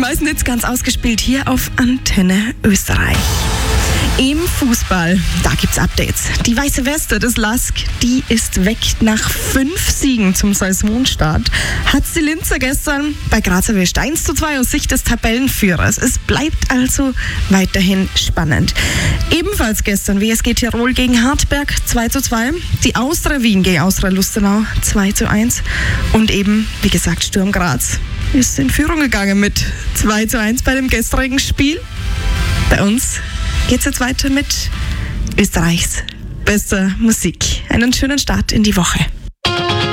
Neues ganz ausgespielt hier auf Antenne Österreich. Im Fußball, da gibt's Updates. Die weiße Weste des LASK, die ist weg. Nach 5 Siegen zum Saisonstart hat die Linzer gestern bei Graz erwischt. 1:2 aus Sicht des Tabellenführers. Es bleibt also weiterhin spannend. Ebenfalls gestern WSG Tirol gegen Hartberg 2:2. Die Austria Wien gegen Austria Lustenau 2:1. Und eben, wie gesagt, Sturm Graz ist in Führung gegangen mit 2:1 bei dem gestrigen Spiel. Bei uns geht's jetzt weiter mit Österreichs bester Musik. Einen schönen Start in die Woche.